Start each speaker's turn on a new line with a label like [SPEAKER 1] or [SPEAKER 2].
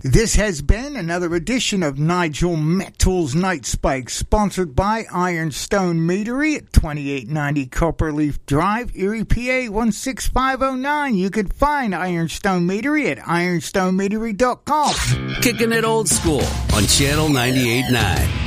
[SPEAKER 1] This has been another edition of Nigel Metal's Night Spike, sponsored by Ironstone Meadery at 2890 Copperleaf Drive, Erie, PA 16509. You can find Ironstone Meadery at ironstonemeadery.com.
[SPEAKER 2] Kicking it old school on Channel 98.9.